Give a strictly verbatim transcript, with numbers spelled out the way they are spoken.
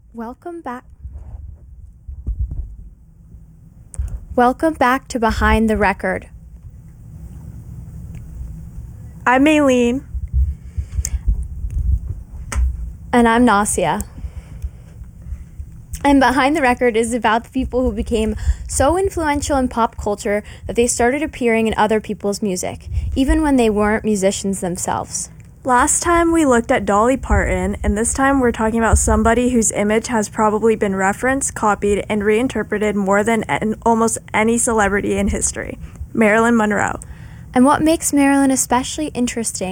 Welcome back. Welcome back to Behind the Record. I'm Maylene. And I'm Nasia. And Behind the Record is about the people who became so influential in pop culture that they started appearing in other people's music, even when they weren't musicians themselves. Last time we looked at Dolly Parton, and this time we're talking about somebody whose image has probably been referenced, copied, and reinterpreted more than an, almost any celebrity in history, Marilyn Monroe. And what makes Marilyn especially interesting